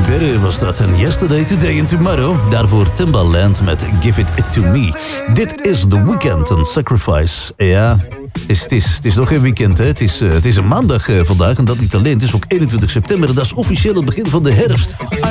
Berry was dat. En Yesterday, Today and Tomorrow. Daarvoor Timbaland met Give It To Me. Dit is The Weeknd en Sacrifice. Ja, het is nog geen weekend, hè. Het is een maandag vandaag. En dat niet alleen. Het is ook 21 september. En dat is officieel het begin van de herfst.